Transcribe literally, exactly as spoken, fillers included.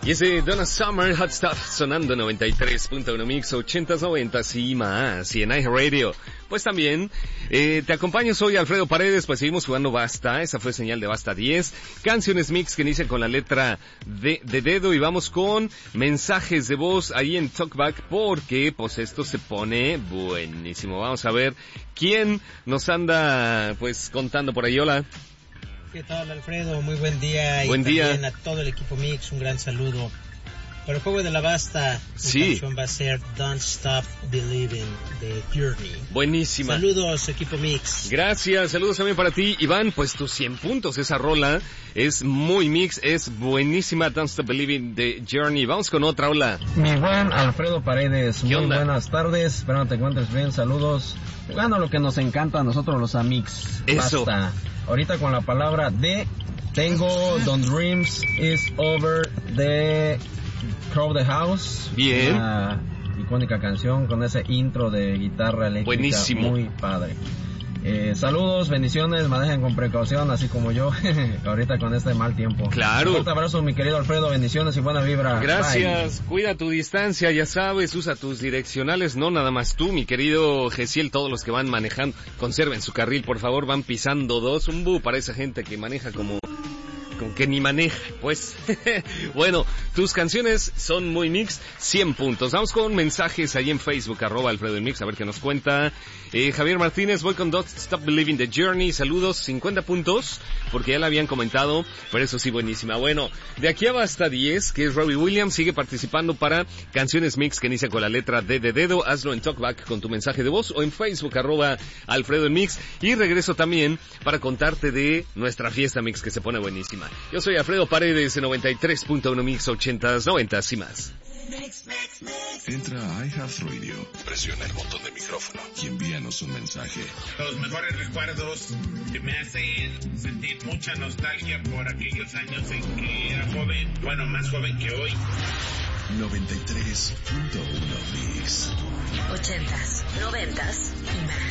Y ese Donna Summer, Hot Stuff, sonando noventa y tres punto uno Mix, ochentas, noventas y más. Y en iHeartRadio, pues también, eh, te acompaño, soy Alfredo Paredes, pues seguimos jugando Basta. Esa fue señal de Basta diez. Canciones mix que inician con la letra D de dedo y vamos con mensajes de voz ahí en Talkback porque, pues esto se pone buenísimo. Vamos a ver quién nos anda, pues, contando por ahí. Hola. ¿Qué tal, Alfredo? Muy buen día. Buen y día. También a todo el equipo Mix, un gran saludo. Para el juego de la Basta, sí. Mi canción va a ser Don't Stop Believing de Journey. Buenísima. Saludos, equipo Mix. Gracias, saludos también para ti, Iván. Pues tus cien puntos, esa rola es muy mix, es buenísima. Don't Stop Believing de Journey. Vamos con otra, hola. Mi buen Alfredo Paredes, muy onda? buenas tardes, espero te encuentres bien, saludos. Jugando lo que nos encanta a nosotros los Amix. Eso. Basta. Ahorita con la palabra de, tengo Don't Dreams Is Over de Crow the House. Bien. Una icónica canción con ese intro de guitarra eléctrica. Buenísimo. Muy padre. Eh, saludos, bendiciones, manejen con precaución, así como yo, ahorita con este mal tiempo. Claro. Un fuerte abrazo, mi querido Alfredo, bendiciones y buena vibra. Gracias, Bye. Cuida tu distancia, ya sabes, usa tus direccionales, no nada más tú, mi querido Gesiel, todos los que van manejando, conserven su carril, por favor, van pisando dos, un bu para esa gente que maneja como... con que ni maneja, pues. Bueno, tus canciones son muy mix, cien puntos. Vamos con mensajes ahí en Facebook, arroba Alfredo el Mix, a ver qué nos cuenta. Eh, Javier Martínez, voy con Don't Stop Believing the Journey, saludos, cincuenta puntos, porque ya la habían comentado, pero eso sí, buenísima. Bueno, de aquí a Basta diez, que es Robbie Williams, sigue participando para canciones mix que inicia con la letra D de dedo, hazlo en Talkback con tu mensaje de voz, o en Facebook, arroba Alfredo el Mix, y regreso también para contarte de nuestra fiesta mix que se pone buenísima. Yo soy Alfredo Paredes de noventa y tres punto uno Mix, ochentas, noventas y más. Entra a iHeartRadio, presiona el botón de micrófono y envíanos un mensaje. Los mejores recuerdos que me hacen sentir mucha nostalgia por aquellos años en que era joven, bueno, más joven que hoy. noventa y tres punto uno Mix. Ochentas, noventas y más.